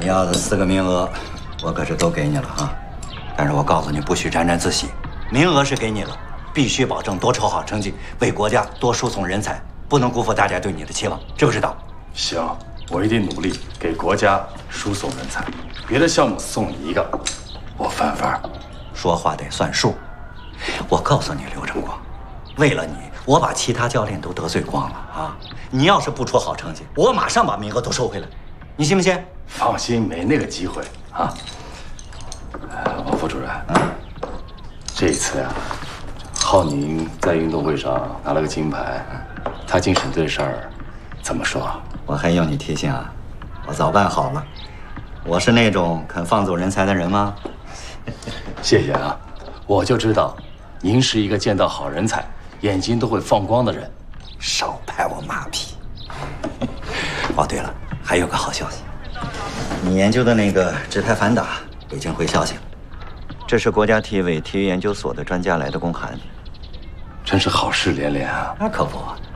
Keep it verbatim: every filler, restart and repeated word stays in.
要的四个名额，我可是都给你了啊！但是我告诉你，不许沾沾自喜。名额是给你了，必须保证多抽好成绩，为国家多输送人才，不能辜负大家对你的期望，知不知道？ 行，我一定努力给国家输送人才。别的项目送你一个，我翻番儿。 说话得算数。我告诉你，刘正光，为了你，我把其他教练都得罪光了啊！你要是不出好成绩，我马上把名额都收回来，你信不信？ 放心，没那个机会啊。呃，王副主任，嗯，这一次呀，浩宁在运动会上拿了个金牌，他进省队的事儿怎么说？ 我还用你提醒啊？我早办好了。我是那种肯放走人才的人吗？ 谢谢啊，我就知道，您是一个见到好人才眼睛都会放光的人。 少拍我马屁。哦，对了，还有个好消息，你研究的那个直拍反打已经回消息了，这是国家体委体育研究所的专家来的公函。 真是好事连连啊！ 那可不，